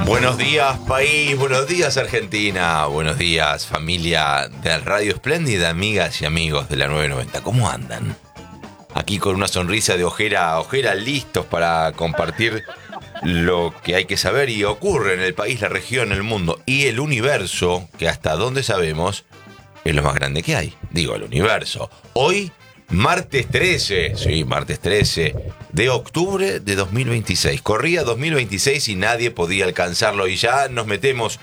Buenos días, país, buenos días, Argentina, buenos días, familia de Radio Espléndida, amigas y amigos de la 990. ¿Cómo andan? Aquí con una sonrisa de ojera a ojera, listos para compartir lo que hay que saber y ocurre en el país, la región, el mundo y el universo, que hasta donde sabemos es lo más grande que hay. Digo, el universo. Hoy, martes 13, sí, martes 13 de octubre de 2026. Corría 2026 y nadie podía alcanzarlo y ya nos metemos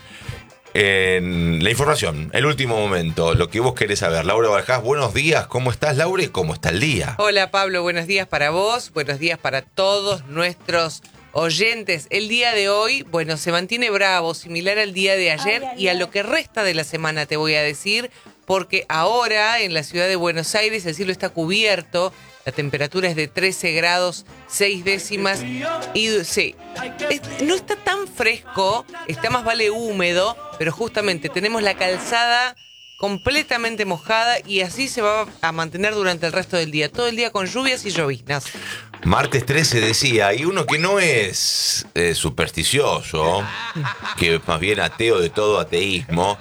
en la información, el último momento, lo que vos querés saber. Laura Bajás, buenos días, ¿cómo estás, Laura? ¿Y cómo está el día? Hola, Pablo, buenos días para vos, buenos días para todos nuestros oyentes. El día de hoy, bueno, se mantiene bravo, similar al día de ayer y a lo que resta de la semana, te voy a decir, porque ahora en la ciudad de Buenos Aires el cielo está cubierto, la temperatura es de 13 grados 6 décimas y sí, no está tan fresco, está más vale húmedo, pero justamente tenemos la calzada completamente mojada y así se va a mantener durante el resto del día, todo el día con lluvias y lloviznas. Martes 13 decía, y uno que no es supersticioso, que más bien ateo de todo ateísmo,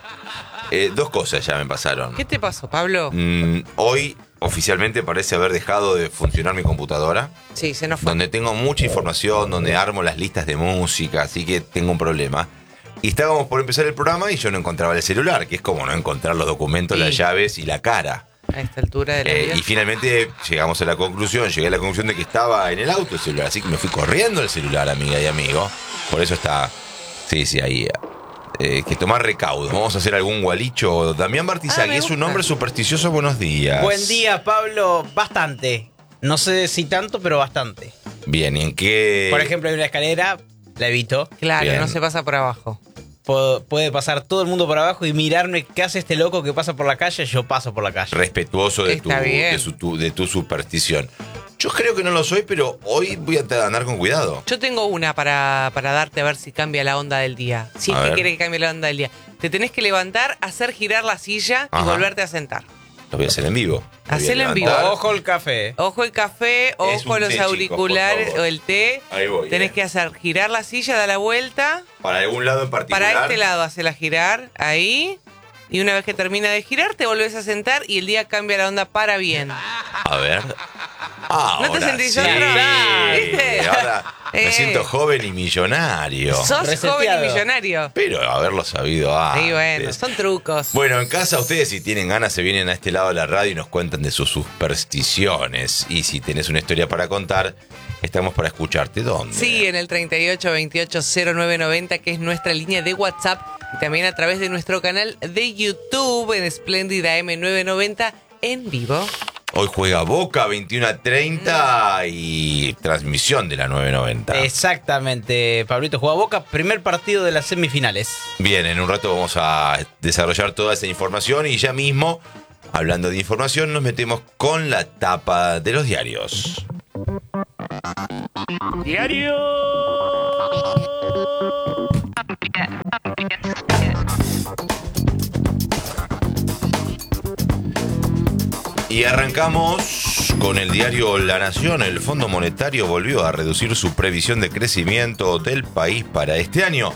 dos cosas ya me pasaron. ¿Qué te pasó, Pablo? Hoy oficialmente parece haber dejado de funcionar mi computadora. Sí, se nos fue. Donde tengo mucha información, donde armo las listas de música, así que tengo un problema. Y estábamos por empezar el programa y yo no encontraba el celular, que es como no encontrar los documentos, Sí. Las llaves y la cara. A esta altura de la vida. Y finalmente llegué a la conclusión de que estaba en el auto el celular, así que me fui corriendo el celular, amiga y amigo. Por eso está, sí, ahí. Que tomar recaudo. Vamos a hacer algún gualicho. Damián Bartizagui es un hombre supersticioso. Buenos días. Buen día, Pablo. Bastante. No sé si tanto, pero bastante. Bien, ¿y en qué? Por ejemplo, hay una escalera, la evito. Claro, Bien. no se pasa por abajo. Puede pasar todo el mundo por abajo y mirarme qué hace este loco que pasa por la calle. Yo paso por la calle. Respetuoso de Está bien. de tu superstición. Yo creo que no lo soy, pero hoy voy a andar con cuidado. Yo tengo una para darte a ver si cambia la onda del día. Si es A que ver. quiere que cambie la onda del día. Te tenés que levantar, hacer girar la silla Ajá. y volverte a sentar. Lo voy a hacer en vivo. Lo voy a Hacelo en vivo. levantar. Ojo el café. Ojo el café, Es ojo un los té, chicos, auriculares por favor. o el té. Ahí voy. Tenés que hacer girar la silla, dar la vuelta. ¿Para algún lado en particular? Para este lado, hacela girar. Ahí. Y una vez que termina de girar, te volvés a sentar y el día cambia la onda para bien. A ver. ¿No te sentís sí. otra? ¿Viste? Ahora me siento joven y millonario. Sos Reseteado. joven y millonario. Pero haberlo sabido antes. Sí, bueno, son trucos. Bueno, en casa ustedes si tienen ganas se vienen a este lado de la radio y nos cuentan de sus supersticiones. Y si tenés una historia para contar, estamos para escucharte. ¿Dónde? Sí, en el 38280990, que es nuestra línea de WhatsApp, y también a través de nuestro canal de YouTube en Espléndida M990 en vivo. Hoy juega Boca 21:30 y transmisión de la 990. Exactamente, Pablito. Juega Boca, primer partido de las semifinales. Bien, en un rato vamos a desarrollar toda esa información y ya mismo, hablando de información, nos metemos con la tapa de los diarios. Y arrancamos con el diario La Nación. El Fondo Monetario volvió a reducir su previsión de crecimiento del país para este año,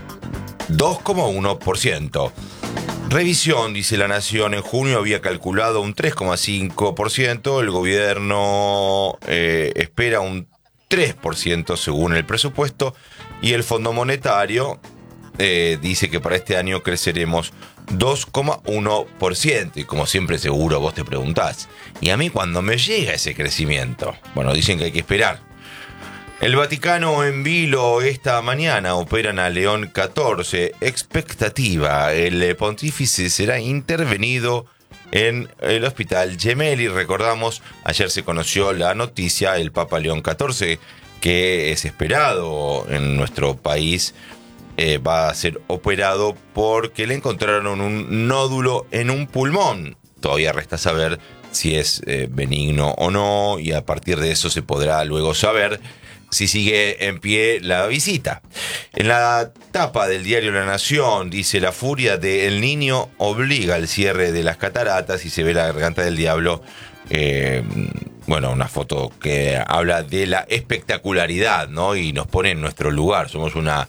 2,1%. Revisión, dice La Nación, en junio había calculado un 3,5%, el gobierno espera un 3% según el presupuesto y el Fondo Monetario dice que para este año creceremos 2,1%. Y como siempre seguro vos te preguntás, ¿y a mí cuándo me llega ese crecimiento? Bueno, dicen que hay que esperar. El Vaticano en vilo esta mañana, operan a León XIV. Expectativa, el pontífice será intervenido en el Hospital Gemelli. Recordamos, ayer se conoció la noticia, el Papa León XIV, que es esperado en nuestro país, va a ser operado porque le encontraron un nódulo en un pulmón. Todavía resta saber si es benigno o no, y a partir de eso se podrá luego saber si sigue en pie la visita. En la tapa del diario La Nación dice: la furia de El Niño obliga al cierre de las cataratas, y se ve la garganta del diablo. Bueno, una foto que habla de la espectacularidad, ¿no? Y nos pone en nuestro lugar. Somos una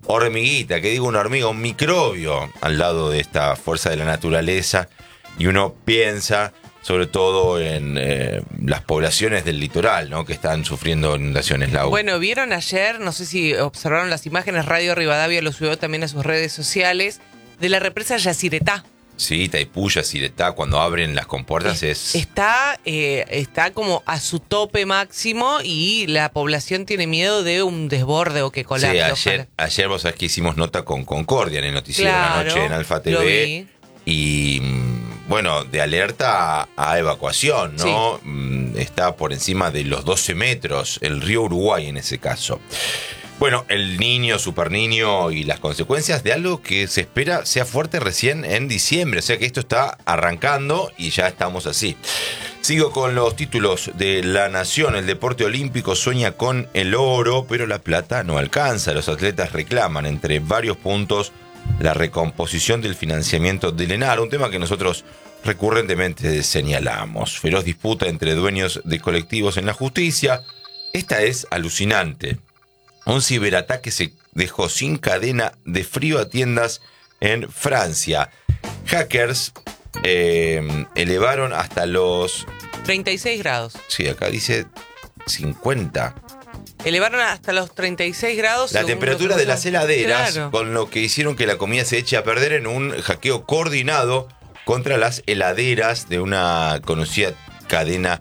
hormiguita, que digo una hormiga, un microbio al lado de esta fuerza de la naturaleza, y uno piensa sobre todo en las poblaciones del litoral, ¿no? Que están sufriendo inundaciones. Bueno, vieron ayer, no sé si observaron las imágenes, Radio Rivadavia lo subió también a sus redes sociales, de la represa Yacyretá. Sí, Taipú, Yacyretá, cuando abren las compuertas Está como a su tope máximo y la población tiene miedo de un desborde o que colapse. Sí, ayer vos sabés que hicimos nota con Concordia en el noticiero de la noche en Alfa lo TV. Vi. Y bueno, de alerta a evacuación, ¿no? Sí. Está por encima de los 12 metros, el río Uruguay en ese caso. Bueno, el Niño, Super Niño y las consecuencias de algo que se espera sea fuerte recién en diciembre. O sea que esto está arrancando y ya estamos así. Sigo con los títulos de La Nación. El deporte olímpico sueña con el oro, pero la plata no alcanza. Los atletas reclaman, entre varios puntos, la recomposición del financiamiento del ENAR, un tema que nosotros recurrentemente señalamos. Feroz disputa entre dueños de colectivos en la justicia. Esta es alucinante. Un ciberataque se dejó sin cadena de frío a tiendas en Francia. Hackers elevaron hasta los 36 grados. Sí, acá dice 50. Elevaron hasta los 36 grados. La temperatura de las heladeras, claro, con lo que hicieron que la comida se eche a perder en un hackeo coordinado contra las heladeras de una conocida cadena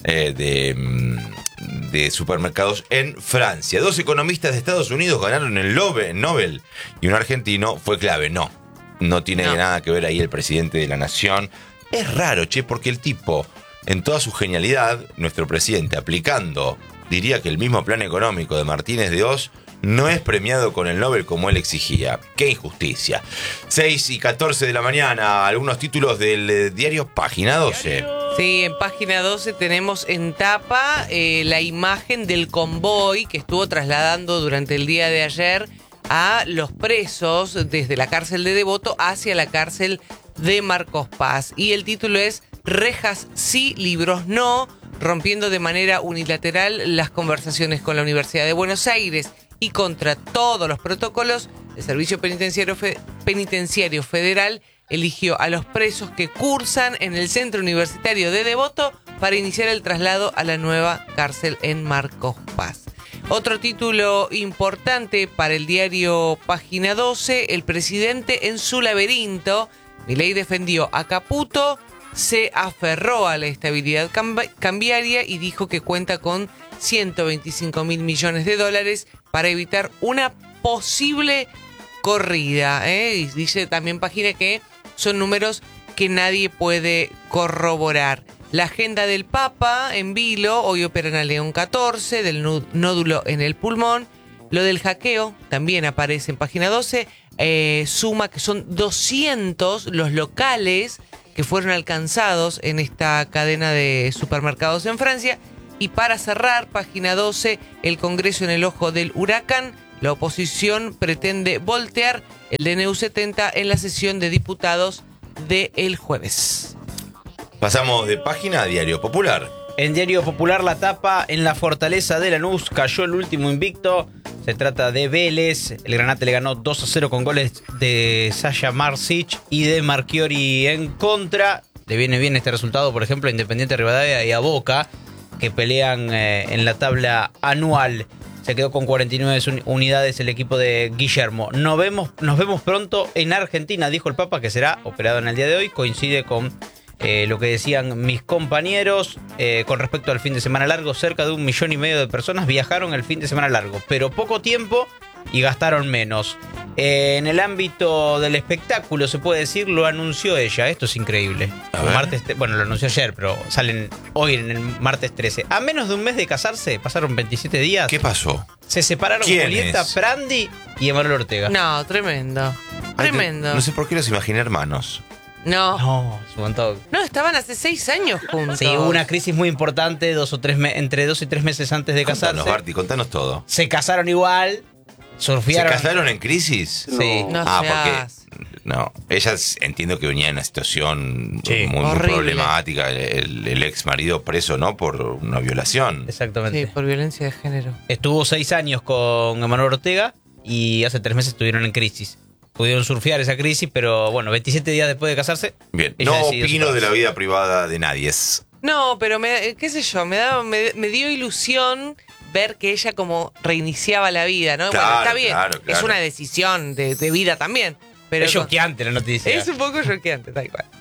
de supermercados en Francia. 2 economistas de Estados Unidos ganaron el Nobel y un argentino fue clave. No tiene nada que ver ahí el presidente de la nación. Es raro, porque el tipo, en toda su genialidad, nuestro presidente, aplicando, diría que el mismo plan económico de Martínez de Oz, no es premiado con el Nobel como él exigía. ¡Qué injusticia! 6:14 de la mañana, algunos títulos del diario Página 12. Sí, en Página 12 tenemos en tapa la imagen del convoy que estuvo trasladando durante el día de ayer a los presos desde la cárcel de Devoto hacia la cárcel de Marcos Paz. Y el título es Rejas sí, libros no, rompiendo de manera unilateral las conversaciones con la Universidad de Buenos Aires y contra todos los protocolos. El Servicio Penitenciario Federal eligió a los presos que cursan en el Centro Universitario de Devoto para iniciar el traslado a la nueva cárcel en Marcos Paz. Otro título importante para el diario Página 12, el presidente en su laberinto. Milei defendió a Caputo, se aferró a la estabilidad cambiaria y dijo que cuenta con 125 mil millones de dólares para evitar una posible corrida. Y dice también Página que son números que nadie puede corroborar. La agenda del Papa en vilo, hoy operan a León XIV, del nódulo en el pulmón. Lo del hackeo también aparece en Página 12. Suma que son 200 los locales que fueron alcanzados en esta cadena de supermercados en Francia. Y para cerrar, Página 12, el Congreso en el ojo del huracán. La oposición pretende voltear el DNU 70 en la sesión de diputados del jueves. Pasamos de página a Diario Popular. En Diario Popular la tapa, en la fortaleza de Lanús cayó el último invicto. Se trata de Vélez. El Granate le ganó 2-0 con goles de Sasha Marsic y de Marchiori en contra. Le viene bien este resultado, por ejemplo, a Independiente Rivadavia y a Boca, que pelean en la tabla anual. Se quedó con 49 unidades el equipo de Guillermo. Nos vemos pronto en Argentina, dijo el Papa, que será operado en el día de hoy. Coincide con lo que decían mis compañeros. Con respecto al fin de semana largo, cerca de 1,5 millones de personas viajaron el fin de semana largo, pero poco tiempo y gastaron menos. En el ámbito del espectáculo, se puede decir, lo anunció ella. Esto es increíble. Lo anunció ayer, pero salen hoy en el martes 13. A menos de un mes de casarse, pasaron 27 días. ¿Qué pasó? Se separaron Julieta Prandi y Emanuel Ortega. No, tremendo. Tremendo. No sé por qué los imaginé hermanos. No, es un montón. No, estaban hace 6 años juntos. Sí, hubo una crisis muy importante, entre 2 y 3 meses antes de casarse. Barty, contanos todo. Se casaron igual, surfearon. ¿Se casaron en crisis? Sí. No porque ella entiendo que venía en una situación muy problemática. El ex marido preso, ¿no? Por una violación. Exactamente. Sí, por violencia de género. Estuvo 6 años con Emanuel Ortega y hace 3 meses estuvieron en crisis. Pudieron surfear esa crisis, pero bueno, 27 días después de casarse. Bien, ella no decidió opino de separarse. la vida privada de nadie. No, pero qué sé yo, me dio ilusión ver que ella como reiniciaba la vida, ¿no? Claro, bueno, está bien, claro. es una decisión de vida también. Pero Es choqueante la noticia. es un poco choqueante, tal cual.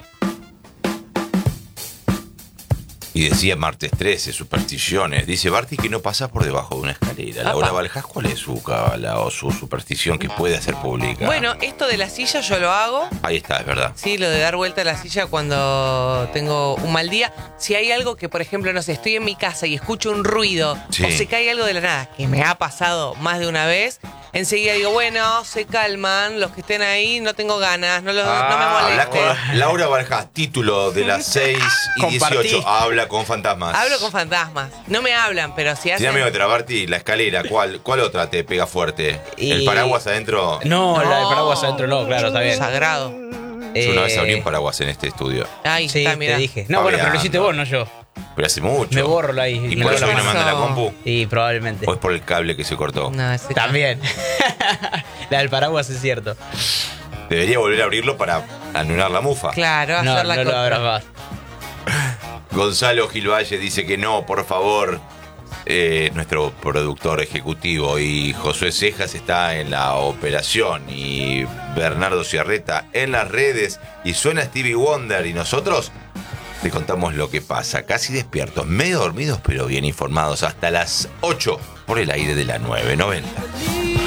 Y decía martes 13, supersticiones. Dice Barty que no pasa por debajo de una escalera. Apa. Laura Baljás, ¿cuál es su cábala o su superstición que puede hacer pública? Bueno, esto de la silla yo lo hago. Ahí está, es verdad. Sí, lo de dar vuelta a la silla cuando tengo un mal día. Si hay algo que, por ejemplo, no sé, estoy en mi casa y escucho un ruido Sí. o se cae algo de la nada, que me ha pasado más de una vez, enseguida digo, bueno, se calman, los que estén ahí, no tengo ganas, no me Habla molesten. con Laura Baljás, título de las 6 y Compartí. 18. Habla con fantasmas. Hablo con fantasmas. No me hablan, pero si Tiene hacen... amigo de Barty, la escalera, ¿cuál otra te pega fuerte? Y- ¿El paraguas adentro? No, la de No. paraguas adentro no, claro, está bien. Sagrado. Yo una vez abrí un paraguas en este estudio, Ahí Sí, está, te mira. dije. No, bueno, pero lo hiciste vos, no yo. pero hace mucho. Me borro ahí. ¿Y me por lo eso hoy no grabo. me anda la pasó. compu? Y probablemente. ¿O es por el cable que se cortó? No, ese- También. La del paraguas es cierto. Debería volver a abrirlo para anular la mufa. Claro, No, hacer la no lo contra. abras más. Gonzalo Gilvalle dice que no, por favor. Nuestro productor ejecutivo, y Josué Cejas está en la operación, y Bernardo Ciarreta en las redes, y suena Stevie Wonder, y nosotros te contamos lo que pasa, casi despiertos, medio dormidos pero bien informados, hasta las 8 por el aire de la 990.